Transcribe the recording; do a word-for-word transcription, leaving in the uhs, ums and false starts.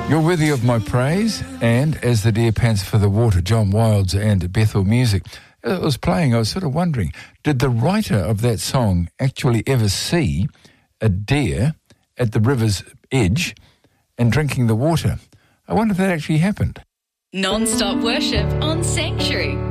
You're worthy of my praise, and As the Deer Pants for the Water, John Wilds and Bethel Music. As it was playing, I was sort of wondering, did the writer of that song actually ever see a deer at the river's edge and drinking the water? I wonder if that actually happened. Non-stop worship on Sanctuary.